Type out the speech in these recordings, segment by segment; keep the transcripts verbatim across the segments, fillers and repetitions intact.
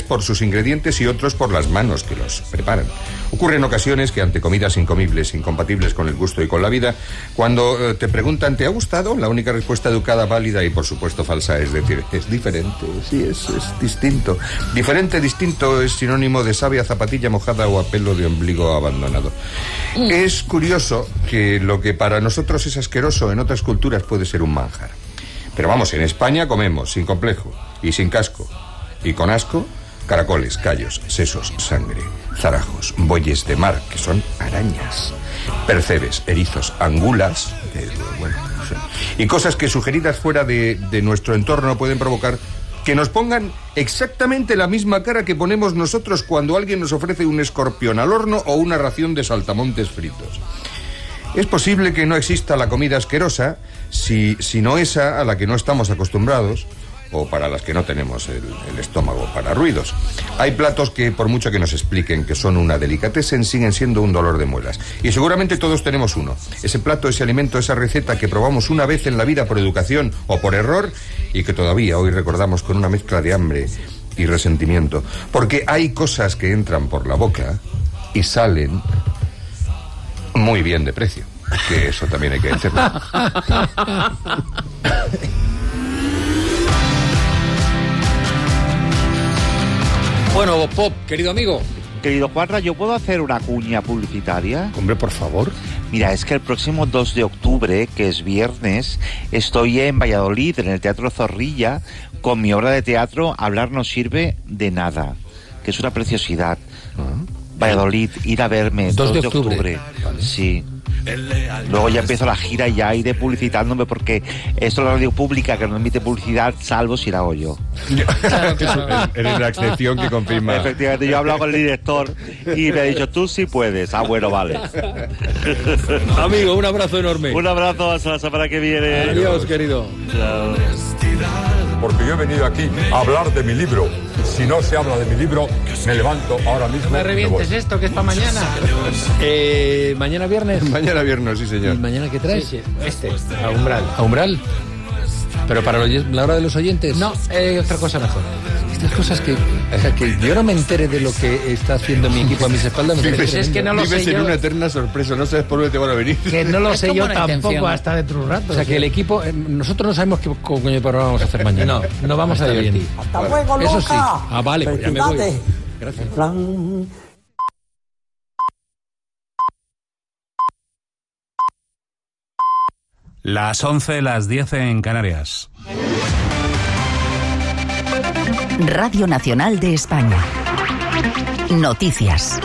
por sus ingredientes y otros por las manos que los preparan. Ocurre en ocasiones que ante comidas incomibles, incompatibles con el gusto y con la vida, cuando eh, te preguntan ¿te ha gustado?, la única respuesta educada, válida y por supuesto falsa es decir es diferente, sí, es, es distinto. Diferente, distinto es sinónimo de sabe a zapatilla mojada o a pelo de ombligo abandonado. Mm. Es curioso que lo que para nosotros es asqueroso en otras culturas puede ser un manjar. Pero vamos, en España comemos sin complejo y sin casco y con asco caracoles, callos, sesos, sangre, zarajos, bueyes de mar, que son arañas, percebes, erizos, angulas, eh, bueno, no sé, y cosas que sugeridas fuera de, de nuestro entorno pueden provocar que nos pongan exactamente la misma cara que ponemos nosotros cuando alguien nos ofrece un escorpión al horno o una ración de saltamontes fritos. Es posible que no exista la comida asquerosa, si, sino esa a la que no estamos acostumbrados, o para las que no tenemos el, el estómago para ruidos. Hay platos que, por mucho que nos expliquen que son una delicatessen, siguen siendo un dolor de muelas. Y seguramente todos tenemos uno. Ese plato, ese alimento, esa receta que probamos una vez en la vida por educación o por error y que todavía hoy recordamos con una mezcla de hambre y resentimiento. Porque hay cosas que entran por la boca y salen muy bien de precio. Que eso también hay que decirlo. Bueno, Pop, querido amigo. Querido Juanra, ¿yo puedo hacer una cuña publicitaria? Hombre, por favor. Mira, es que el próximo dos de octubre, que es viernes, estoy en Valladolid, en el Teatro Zorrilla, con mi obra de teatro Hablar no sirve de nada, que es una preciosidad. Uh-huh. Valladolid, ir a verme. dos de octubre. octubre. Vale. Sí. Luego ya empiezo la gira y ya iré publicitándome porque esto es la radio pública que no emite publicidad salvo si la hago yo. Claro, claro. Eres la excepción que confirma. Efectivamente, yo he hablado con el director y me ha dicho, tú sí puedes. Ah, bueno, vale. Amigo, un abrazo enorme. Un abrazo hasta la semana que viene. Adiós, querido. Chao. Porque yo he venido aquí a hablar de mi libro. Si no se habla de mi libro, me levanto ahora mismo. No me revientes esto, que es para mañana. Eh, ¿Mañana viernes? Mañana viernes, sí, señor. ¿Y mañana qué traes? Sí, sí, este, a Umbral. ¿A Umbral? ¿Pero para la hora de los oyentes? No, eh, otra cosa mejor. Estas cosas que, o sea, que yo no me entere de lo que está haciendo mi equipo a mis espaldas. Me Vives, es que no lo vives sé en yo. Una eterna sorpresa, no sabes por dónde te van a venir. Que no lo Es sé yo tampoco intención. hasta dentro de un rato. O sea, que el equipo, eh, nosotros no sabemos qué coño de programa vamos a hacer mañana. No, no vamos a divertir. Hasta luego, loca. Eso sí. Ah, vale, pues ya me voy. Gracias. En plan... Las once, las diez en Canarias. Radio Nacional de España. Noticias.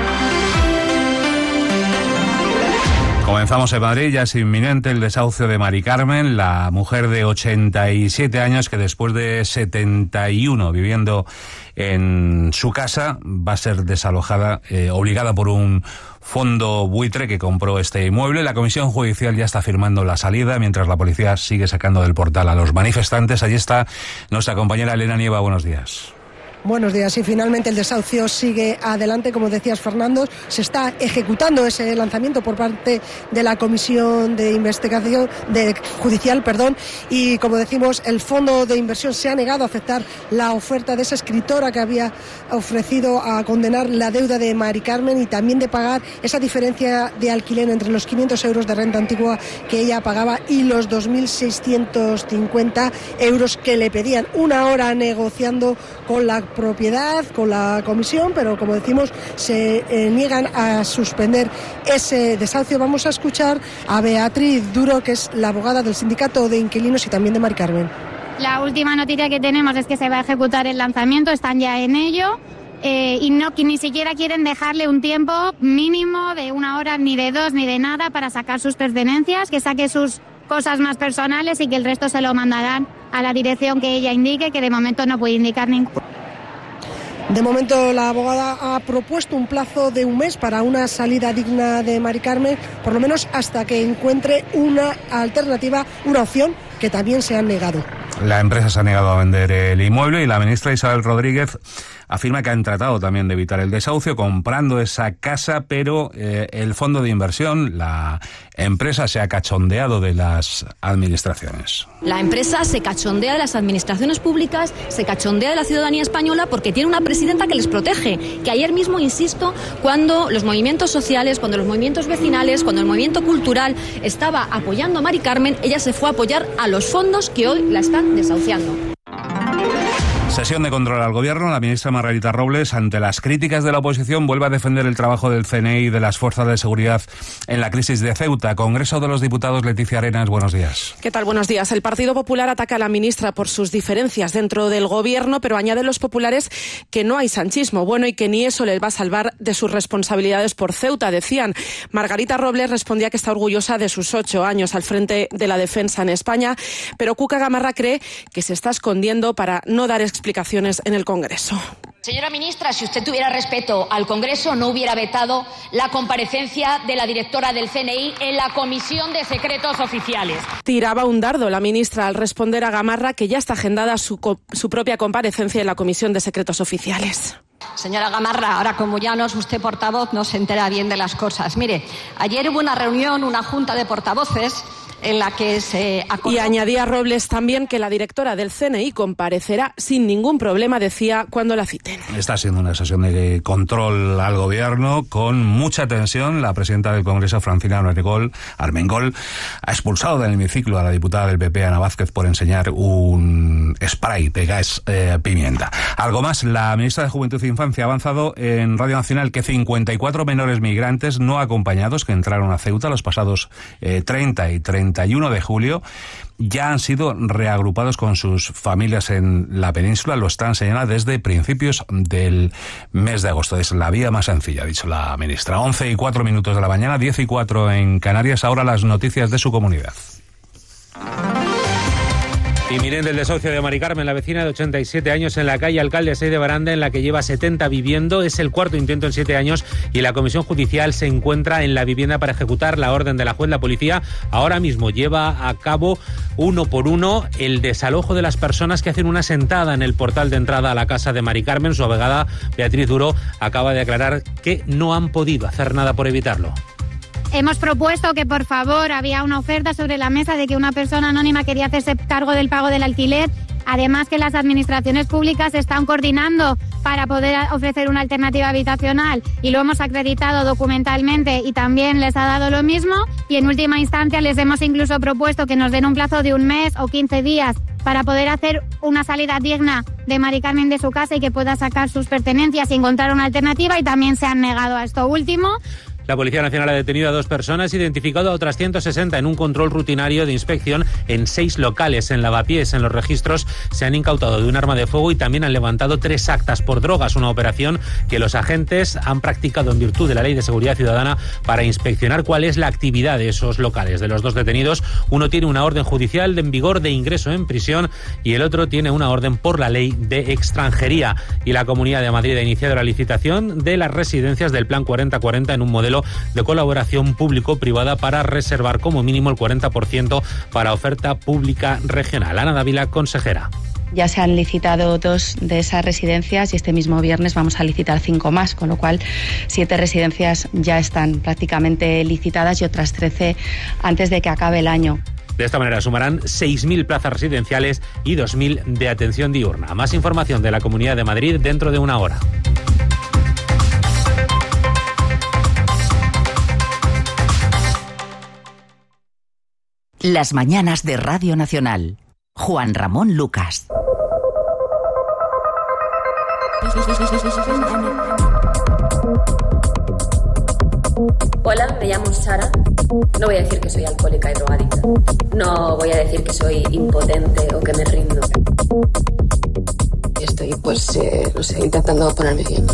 Comenzamos en Madrid, ya es inminente el desahucio de Mari Carmen, la mujer de ochenta y siete años que después de setenta y uno viviendo en su casa va a ser desalojada, eh, obligada por un fondo buitre que compró este inmueble. La comisión judicial ya está firmando la salida, mientras la policía sigue sacando del portal a los manifestantes. Allí está nuestra compañera Elena Nieva. Buenos días. Buenos días. Y finalmente el desahucio sigue adelante, como decías, Fernando. Se está ejecutando ese lanzamiento por parte de la Comisión de Investigación de Judicial, perdón. Y como decimos, el fondo de inversión se ha negado a aceptar la oferta de esa escritora que había ofrecido a condenar la deuda de Mari Carmen y también de pagar esa diferencia de alquiler entre los quinientos euros de renta antigua que ella pagaba y los dos mil seiscientos cincuenta euros que le pedían. Una hora negociando con la propiedad, con la comisión, pero como decimos, se eh, niegan a suspender ese desahucio. Vamos a escuchar a Beatriz Duro, que es la abogada del sindicato de inquilinos y también de Mari Carmen. La última noticia que tenemos es que se va a ejecutar el lanzamiento, están ya en ello. Eh, y no que ni siquiera quieren dejarle un tiempo mínimo de una hora, ni de dos, ni de nada para sacar sus pertenencias, que saque sus cosas más personales y que el resto se lo mandarán a la dirección que ella indique, que de momento no puede indicar ningún. De momento la abogada ha propuesto un plazo de un mes para una salida digna de Mari Carmen, por lo menos hasta que encuentre una alternativa, una opción que también se han negado. La empresa se ha negado a vender el inmueble y la ministra Isabel Rodríguez afirma que han tratado también de evitar el desahucio comprando esa casa, pero eh, el fondo de inversión, la empresa, se ha cachondeado de las administraciones. La empresa se cachondea de las administraciones públicas, se cachondea de la ciudadanía española porque tiene una presidenta que les protege, que ayer mismo, insisto, cuando los movimientos sociales, cuando los movimientos vecinales, cuando el movimiento cultural estaba apoyando a Mari Carmen, ella se fue a apoyar a los fondos que hoy la están desahuciando. Sesión de control al gobierno. La ministra Margarita Robles, ante las críticas de la oposición, vuelve a defender el trabajo del C N I y de las fuerzas de seguridad en la crisis de Ceuta. Congreso de los Diputados, Leticia Arenas, buenos días. ¿Qué tal? Buenos días. El Partido Popular ataca a la ministra por sus diferencias dentro del gobierno, pero añaden los populares que no hay sanchismo bueno y que ni eso les va a salvar de sus responsabilidades por Ceuta, decían. Margarita Robles respondía que está orgullosa de sus ocho años al frente de la defensa en España, pero Cuca Gamarra cree que se está escondiendo para no dar explicaciones explicaciones en el Congreso. Señora ministra, si usted tuviera respeto al Congreso, no hubiera vetado la comparecencia de la directora del C N I en la Comisión de Secretos Oficiales. Tiraba un dardo la ministra al responder a Gamarra que ya está agendada su, co- su propia comparecencia en la Comisión de Secretos Oficiales. Señora Gamarra, ahora como ya no es usted portavoz, no se entera bien de las cosas. Mire, ayer hubo una reunión, una junta de portavoces, en la que se acordó... Y añadía Robles también que la directora del C N I comparecerá sin ningún problema, decía, cuando la citen. Está siendo una sesión de control al gobierno con mucha tensión. La presidenta del Congreso, Francina Armengol, Armengol, ha expulsado del hemiciclo a la diputada del P P, Ana Vázquez, por enseñar un spray de gas eh, pimienta. Algo más, la ministra de Juventud e Infancia ha avanzado en Radio Nacional que cincuenta y cuatro menores migrantes no acompañados que entraron a Ceuta los pasados eh, treinta y treinta y uno de julio ya han sido reagrupados con sus familias en la península. Lo están señalando desde principios del mes de agosto. Es la vía más sencilla, ha dicho la ministra. once y cuatro minutos de la mañana, diez y cuatro en Canarias. Ahora las noticias de su comunidad. Inminente el desahucio de Mari Carmen, la vecina de ochenta y siete años en la calle Alcalde seis de Baranda, en la que lleva setenta viviendo. Es el cuarto intento en siete años y la comisión judicial se encuentra en la vivienda para ejecutar la orden de la juez. La policía ahora mismo lleva a cabo uno por uno el desalojo de las personas que hacen una sentada en el portal de entrada a la casa de Mari Carmen. Su abogada, Beatriz Duro, acaba de aclarar que no han podido hacer nada por evitarlo. Hemos propuesto que, por favor, había una oferta sobre la mesa de que una persona anónima quería hacerse cargo del pago del alquiler. Además, que las administraciones públicas están coordinando para poder ofrecer una alternativa habitacional y lo hemos acreditado documentalmente y también les ha dado lo mismo. Y en última instancia les hemos incluso propuesto que nos den un plazo de un mes o quince días para poder hacer una salida digna de Mari Carmen de su casa y que pueda sacar sus pertenencias y encontrar una alternativa, y también se han negado a esto último. La Policía Nacional ha detenido a dos personas, identificado a otras ciento sesenta en un control rutinario de inspección en seis locales. En Lavapiés, en los registros, se han incautado de un arma de fuego y también han levantado tres actas por drogas, una operación que los agentes han practicado en virtud de la Ley de Seguridad Ciudadana para inspeccionar cuál es la actividad de esos locales. De los dos detenidos, uno tiene una orden judicial en vigor de ingreso en prisión y el otro tiene una orden por la Ley de Extranjería. Y la Comunidad de Madrid ha iniciado la licitación de las residencias del Plan cuarenta cuarenta en un modelo de colaboración público-privada para reservar como mínimo el cuarenta por ciento para oferta pública regional. Ana Dávila, consejera. Ya se han licitado dos de esas residencias y este mismo viernes vamos a licitar cinco más, con lo cual siete residencias ya están prácticamente licitadas y otras trece antes de que acabe el año. De esta manera sumarán seis mil plazas residenciales y dos mil de atención diurna. Más información de la Comunidad de Madrid dentro de una hora. Las mañanas de Radio Nacional. Juan Ramón Lucas. Hola, me llamo Sara. No voy a decir que soy alcohólica y drogadicta. No voy a decir que soy impotente o que me rindo. Estoy, pues, eh, no sé, intentando ponerme bien.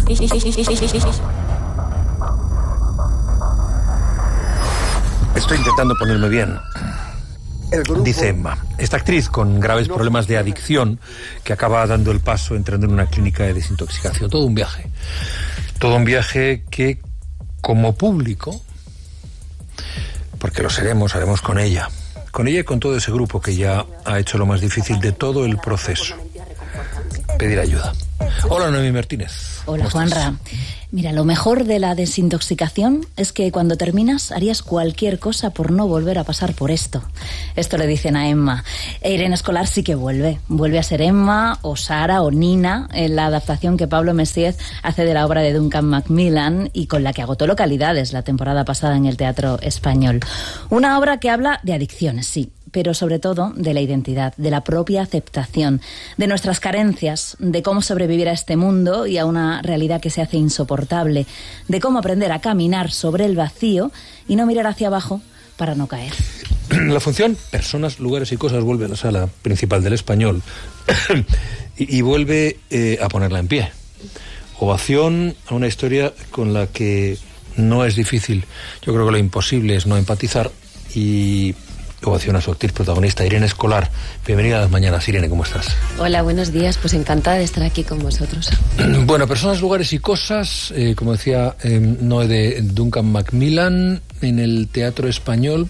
Estoy intentando ponerme bien. Dice Emma, esta actriz con graves problemas de adicción que acaba dando el paso entrando en una clínica de desintoxicación. Todo un viaje. Todo un viaje que, como público, porque lo seremos, haremos con ella, con ella y con todo ese grupo que ya ha hecho lo más difícil de todo el proceso: pedir ayuda. Hola, Noemí Martínez. Hola, Juanra. Mira, lo mejor de la desintoxicación es que cuando terminas harías cualquier cosa por no volver a pasar por esto. Esto le dicen a Emma. E Irene Escolar sí que vuelve. Vuelve a ser Emma o Sara o Nina en la adaptación que Pablo Messiez hace de la obra de Duncan Macmillan y con la que agotó localidades la temporada pasada en el Teatro Español. Una obra que habla de adicciones, sí, pero sobre todo de la identidad, de la propia aceptación, de nuestras carencias, de cómo sobrevivir a este mundo y a una realidad que se hace insoportable, de cómo aprender a caminar sobre el vacío y no mirar hacia abajo para no caer. La función Personas, Lugares y Cosas vuelve a la sala principal del Español y, y vuelve eh, a ponerla en pie. Ovación a una historia con la que no es difícil, yo creo que lo imposible es no empatizar, y ovación a su actriz protagonista, Irene Escolar. Bienvenida a Las Mañanas. Irene, ¿cómo estás? Hola, buenos días. Pues encantada de estar aquí con vosotros. Bueno, Personas, Lugares y Cosas, eh, como decía eh, Noé, de Duncan Macmillan, en el Teatro Español.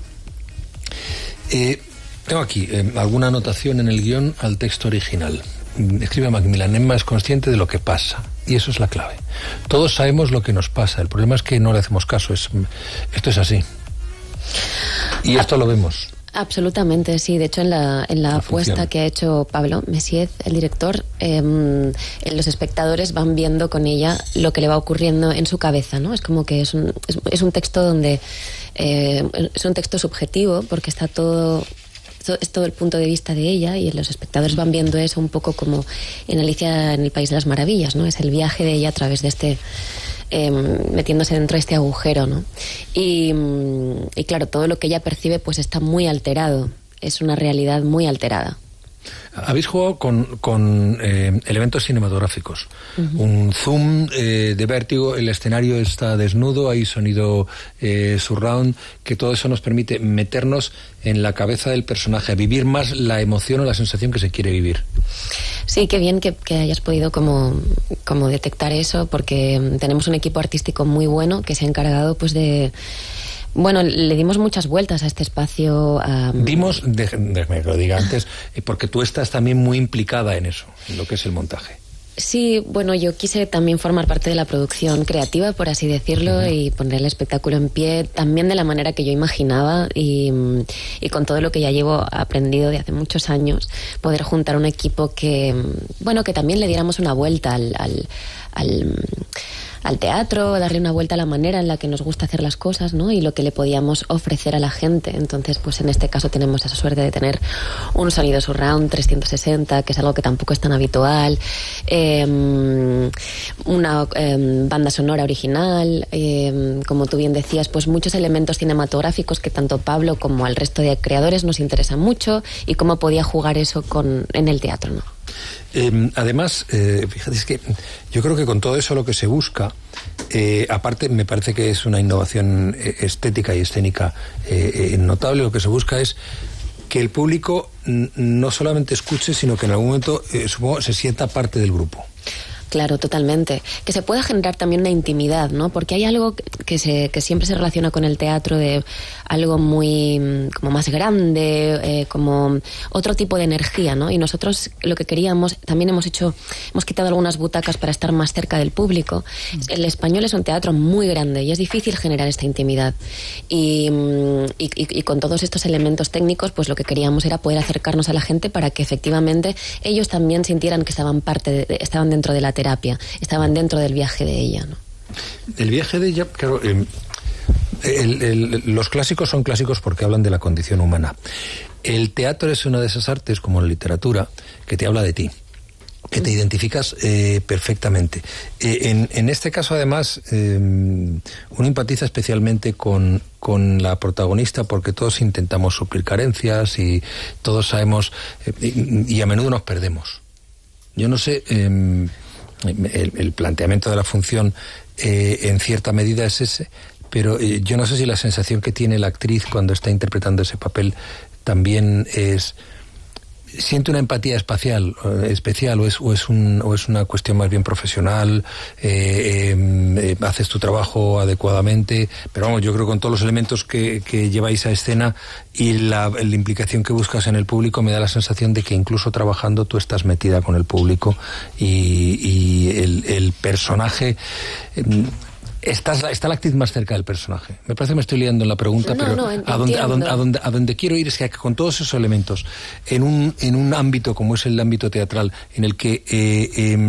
Eh, tengo aquí eh, alguna anotación en el guión al texto original. Escribe Macmillan: Emma es consciente de lo que pasa, y eso es la clave. Todos sabemos lo que nos pasa, el problema es que no le hacemos caso. Es, esto es así. Y esto lo vemos. Absolutamente, sí. De hecho, en la, en la, la apuesta función que ha hecho Pablo Messiez, el director, eh, los espectadores van viendo con ella lo que le va ocurriendo en su cabeza, ¿no? Es como que es un, es, es un texto donde eh, es un texto subjetivo, porque está todo... es todo el punto de vista de ella, y los espectadores van viendo eso un poco como en Alicia en el País de las Maravillas, ¿no? Es el viaje de ella a través de este... Eh, metiéndose dentro de este agujero, ¿no? Y, y claro, todo lo que ella percibe pues está muy alterado, es una realidad muy alterada. Habéis jugado con, con eh, elementos cinematográficos. Uh-huh. Un zoom eh, de vértigo, el escenario está desnudo, hay sonido eh, surround, que todo eso nos permite meternos en la cabeza del personaje, vivir más la emoción o la sensación que se quiere vivir. Sí, qué bien que, que hayas podido como, como detectar eso, porque tenemos un equipo artístico muy bueno que se ha encargado pues de... Bueno, le dimos muchas vueltas a este espacio. Um... Dimos, déjame que lo diga antes, porque tú estás también muy implicada en eso, en lo que es el montaje. Sí, bueno, yo quise también formar parte de la producción creativa, por así decirlo, uh-huh. y poner el espectáculo en pie también de la manera que yo imaginaba, y, y con todo lo que ya llevo aprendido de hace muchos años, poder juntar un equipo que, bueno, que también le diéramos una vuelta al... al, al al teatro, darle una vuelta a la manera en la que nos gusta hacer las cosas, ¿no? Y lo que le podíamos ofrecer a la gente. Entonces, pues en este caso tenemos esa suerte de tener un sonido surround trescientos sesenta, que es algo que tampoco es tan habitual, eh, una eh, banda sonora original, eh, como tú bien decías, pues muchos elementos cinematográficos que tanto Pablo como al resto de creadores nos interesan mucho, y cómo podía jugar eso con, en el teatro, ¿no? Eh, además, eh, fíjate, es que yo creo que con todo eso lo que se busca, eh, aparte me parece que es una innovación estética y escénica eh, eh, notable, lo que se busca es que el público n- no solamente escuche, sino que en algún momento, eh, supongo, se sienta parte del grupo. Claro, totalmente. Que se pueda generar también una intimidad, ¿no? Porque hay algo que se que siempre se relaciona con el teatro, de algo muy como más grande, eh, como otro tipo de energía, ¿no? Y nosotros lo que queríamos, también hemos hecho, hemos quitado algunas butacas para estar más cerca del público. El Español es un teatro muy grande y es difícil generar esta intimidad. Y, y, y con todos estos elementos técnicos, pues lo que queríamos era poder acercarnos a la gente para que efectivamente ellos también sintieran que estaban parte de, estaban dentro de la terapia. Terapia, estaban dentro del viaje de ella, ¿no? El viaje de ella, claro, eh, el, el, los clásicos son clásicos porque hablan de la condición humana. El teatro es una de esas artes, como la literatura, que te habla de ti, que te identificas eh, perfectamente. Eh, en, en este caso, además, eh, uno empatiza especialmente con, con la protagonista, porque todos intentamos suplir carencias y todos sabemos, eh, y, y a menudo nos perdemos. Yo no sé... Eh, El, el planteamiento de la función eh, en cierta medida es ese, pero eh, yo no sé si la sensación que tiene la actriz cuando está interpretando ese papel también es... siente una empatía espacial, eh, especial o es, o, es un, o es una cuestión más bien profesional, eh, eh, haces tu trabajo adecuadamente, pero vamos, yo creo que con todos los elementos que, que lleváis a escena y la, la implicación que buscas en el público, me da la sensación de que incluso trabajando tú estás metida con el público y, y el, el personaje... Eh, Estás, está la actriz más cerca del personaje. Me parece que me estoy liando en la pregunta, no, pero no, a, donde, a, donde, a, donde, a donde quiero ir es que con todos esos elementos, en un, en un ámbito como es el ámbito teatral, en el que eh,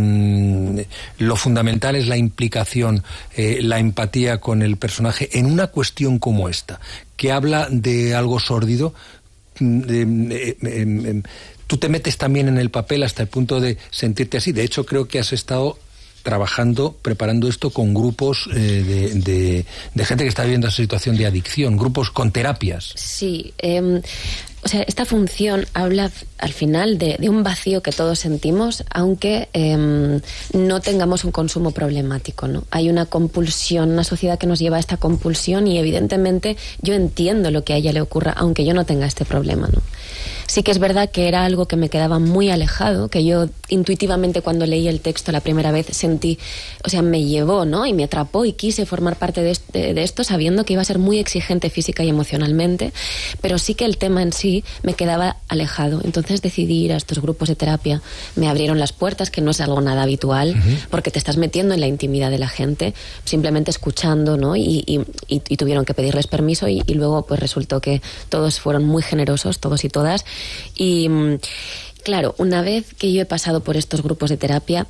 eh, lo fundamental es la implicación, eh, la empatía con el personaje, en una cuestión como esta, que habla de algo sórdido, eh, eh, eh, eh, tú te metes también en el papel hasta el punto de sentirte así. De hecho, creo que has estado trabajando, preparando esto con grupos eh, de, de, de gente que está viviendo esa situación de adicción, grupos con terapias. Sí, eh, o sea, esta función habla al final de, de un vacío que todos sentimos, aunque eh, no tengamos un consumo problemático, ¿no? Hay una compulsión, una sociedad que nos lleva a esta compulsión y evidentemente yo entiendo lo que a ella le ocurra, aunque yo no tenga este problema, ¿no? Sí que es verdad que era algo que me quedaba muy alejado, que yo intuitivamente cuando leí el texto la primera vez sentí, o sea, me llevó, ¿no? Y me atrapó y quise formar parte de, este, de esto sabiendo que iba a ser muy exigente física y emocionalmente, pero sí que el tema en sí me quedaba alejado. Entonces decidí ir a estos grupos de terapia. Me abrieron las puertas, que no es algo nada habitual, uh-huh. porque te estás metiendo en la intimidad de la gente, simplemente escuchando, ¿no? Y, y, y, y tuvieron que pedirles permiso y, y luego pues resultó que todos fueron muy generosos, todos y todas. Y claro, una vez que yo he pasado por estos grupos de terapia,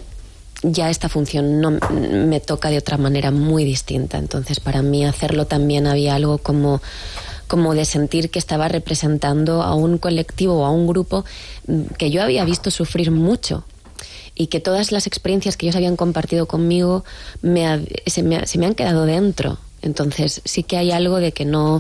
ya esta función no me toca de otra manera muy distinta. Entonces, para mí hacerlo también había algo como, como de sentir que estaba representando a un colectivo o a un grupo que yo había visto sufrir mucho y que todas las experiencias que ellos habían compartido conmigo me, se, me, se me han quedado dentro. Entonces, sí que hay algo de que no...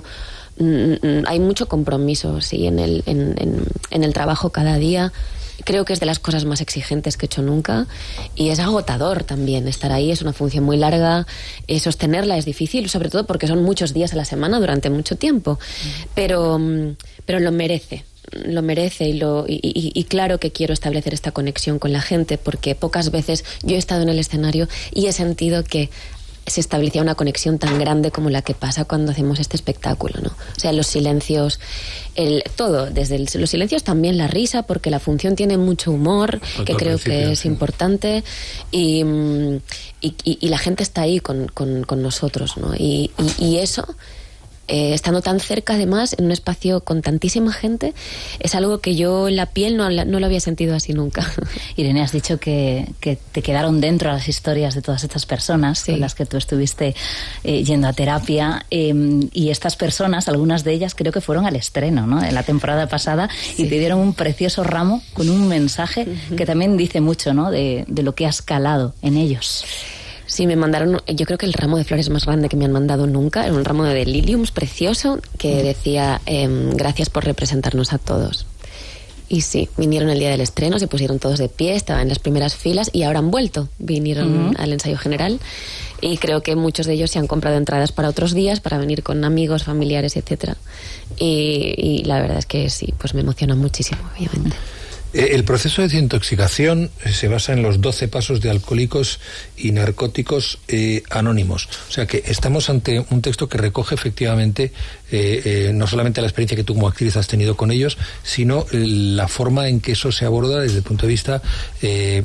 Hay mucho compromiso, sí, en el, en, en, en el trabajo cada día. Creo que es de las cosas más exigentes que he hecho nunca y es agotador también estar ahí. Es una función muy larga, eh, sostenerla es difícil, sobre todo porque son muchos días a la semana durante mucho tiempo, pero, pero lo merece. Lo merece y, lo, y, y, y claro que quiero establecer esta conexión con la gente, porque pocas veces yo he estado en el escenario y he sentido que se establecía una conexión tan grande como la que pasa cuando hacemos este espectáculo, ¿no? O sea, los silencios, el, todo, desde el, los silencios también la risa, porque la función tiene mucho humor, que creo que es importante, y, y, y la gente está ahí con, con, con nosotros, ¿no? Y, y, y eso... Eh, estando tan cerca, además, en un espacio con tantísima gente, es algo que yo en la piel no, no lo había sentido así nunca. Irene, has dicho que, que te quedaron dentro las historias de todas estas personas, sí, con las que tú estuviste eh, yendo a terapia, eh, y estas personas, algunas de ellas creo que fueron al estreno, ¿no?, en la temporada pasada, sí, y te dieron un precioso ramo con un mensaje uh-huh. que también dice mucho, ¿no?, de, de lo que has calado en ellos. Sí, me mandaron, yo creo que el ramo de flores más grande que me han mandado nunca, era un ramo de liliums precioso que decía eh, gracias por representarnos a todos. Y sí, vinieron el día del estreno, se pusieron todos de pie, estaban en las primeras filas y ahora han vuelto, vinieron uh-huh. al ensayo general y creo que muchos de ellos se han comprado entradas para otros días, para venir con amigos, familiares, etcétera. Y, y la verdad es que sí, pues me emociona muchísimo, obviamente. El proceso de desintoxicación se basa en los doce pasos de Alcohólicos y Narcóticos eh, Anónimos. O sea que estamos ante un texto que recoge efectivamente eh, eh, no solamente la experiencia que tú como actriz has tenido con ellos, sino la forma en que eso se aborda desde el punto de vista, eh,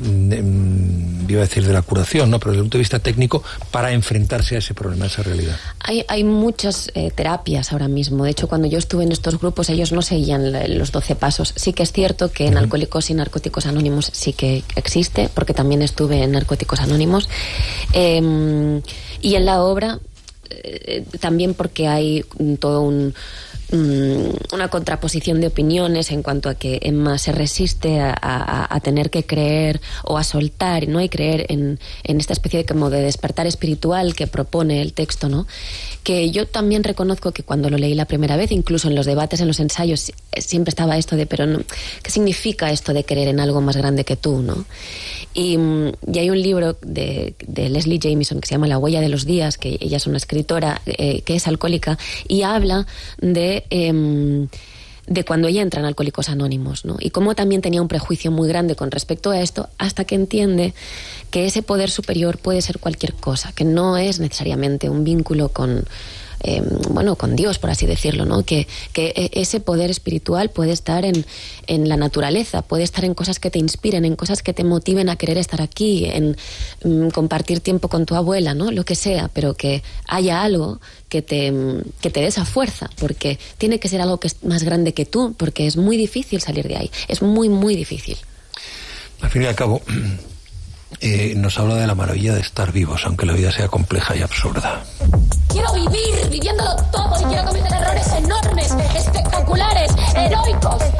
iba a decir de la curación, ¿no?, pero desde el punto de vista técnico, para enfrentarse a ese problema, a esa realidad. Hay, hay muchas eh, terapias ahora mismo. De hecho, cuando yo estuve en estos grupos, ellos no seguían los doce pasos. Sí que es cierto que en uh-huh. Alcohólicos y Narcóticos Anónimos sí que existe, porque también estuve en Narcóticos Anónimos, eh, y en la obra eh, también porque hay todo un una contraposición de opiniones en cuanto a que Emma se resiste a, a, a tener que creer o a soltar, ¿no?, y creer en, en esta especie de como de despertar espiritual que propone el texto, ¿no?, que yo también reconozco que cuando lo leí la primera vez, incluso en los debates, en los ensayos, siempre estaba esto de, pero no, ¿qué significa esto de creer en algo más grande que tú, ¿no? Y, y hay un libro de, de Leslie Jamieson que se llama La huella de los días, que ella es una escritora eh, que es alcohólica y habla de... Eh, de cuando ella entra en Alcohólicos Anónimos, ¿no? Y cómo también tenía un prejuicio muy grande con respecto a esto, hasta que entiende que ese poder superior puede ser cualquier cosa, que no es necesariamente un vínculo con, eh, bueno, con Dios, por así decirlo, ¿no? Que, que ese poder espiritual puede estar en, en la naturaleza, puede estar en cosas que te inspiren, en cosas que te motiven a querer estar aquí, en mm, compartir tiempo con tu abuela, ¿no? Lo que sea, pero que haya algo que te, que te dé esa fuerza, porque tiene que ser algo que es más grande que tú, porque es muy difícil salir de ahí, es muy, muy difícil. Al fin y al cabo, eh, nos habla de la maravilla de estar vivos, aunque la vida sea compleja y absurda. Quiero vivir, viviéndolo todo.